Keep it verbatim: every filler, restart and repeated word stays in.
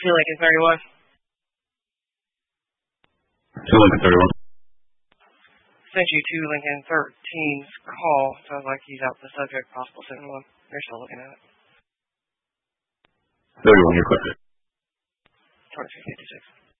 To Lincoln thirty-one. To Lincoln thirty-one. Sent you to Lincoln thirteen's call. Sounds like he's out the subject, possible seven one. They're still looking at it. thirty-one, you're clear. twenty-two fifty-six.